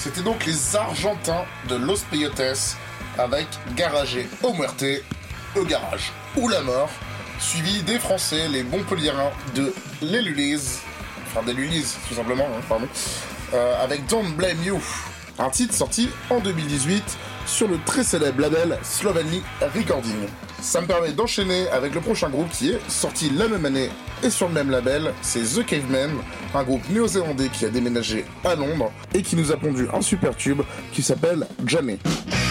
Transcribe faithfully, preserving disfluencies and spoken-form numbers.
C'était donc les Argentins de Los Peyotes avec Garage au Muerte, au garage ou la mort, suivi des Français, les Montpelliérains de Les Lullies, enfin des Lullies tout simplement, hein, pardon, euh, avec Don't Blame You, un titre sorti en deux mille dix-huit sur le très célèbre label Sloveny Recording. Ça me permet d'enchaîner avec le prochain groupe qui est sorti la même année et sur le même label, c'est The Cavemen, un groupe néo-zélandais qui a déménagé à Londres et qui nous a pondu un super tube qui s'appelle Johnny.